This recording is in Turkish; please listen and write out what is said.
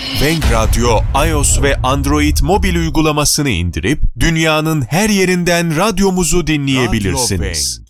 Wenk Radyo, iOS ve Android mobil uygulamasını indirip dünyanın her yerinden radyomuzu dinleyebilirsiniz.